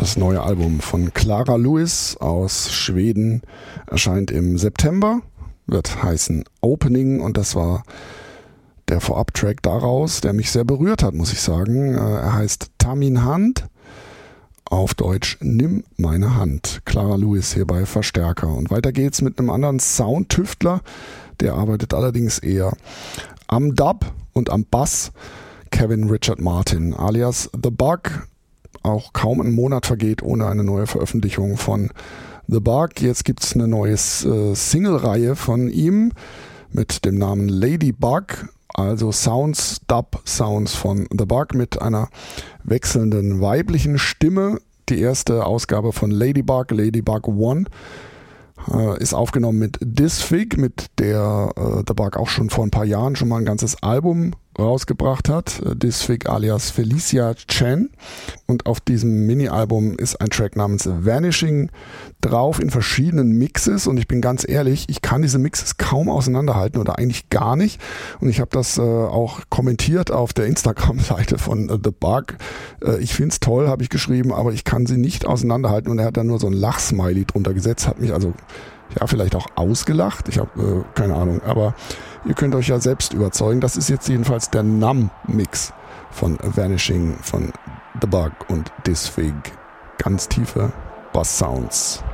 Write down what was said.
Das neue Album von Clara Lewis aus Schweden erscheint im September, wird heißen Opening, und das war der Vorab-Track daraus, der mich sehr berührt hat, muss ich sagen. Er heißt Ta min hand, auf Deutsch Nimm meine Hand. Clara Lewis hier bei Verstärker. Und weiter geht's mit einem anderen Soundtüftler, der arbeitet allerdings eher am Dub und am Bass. Kevin Richard Martin alias The Bug. Auch kaum ein Monat vergeht ohne eine neue Veröffentlichung von The Bug. Jetzt gibt es eine neue Single-Reihe von ihm mit dem Namen Ladybug, also Sounds, Dub-Sounds von The Bug mit einer wechselnden weiblichen Stimme. Die erste Ausgabe von Ladybug, Ladybug One, ist aufgenommen mit Disfig, mit der The Bug auch schon vor ein paar Jahren schon mal ein ganzes Album rausgebracht hat. Disfig alias Felicia Chen. Und auf diesem Mini-Album ist ein Track namens Vanishing drauf in verschiedenen Mixes. Und ich bin ganz ehrlich, ich kann diese Mixes kaum auseinanderhalten oder eigentlich gar nicht. Und ich habe das auch kommentiert auf der Instagram-Seite von The Bug. Ich finde es toll, habe ich geschrieben, aber ich kann sie nicht auseinanderhalten. Und er hat dann nur so ein Lachsmiley drunter gesetzt, hat mich also ja vielleicht auch ausgelacht. Ich habe keine Ahnung, aber ihr könnt euch ja selbst überzeugen. Das ist jetzt jedenfalls der Numb-Mix von Vanishing von The Bug und Disfig. Ganz tiefe Bass-Sounds.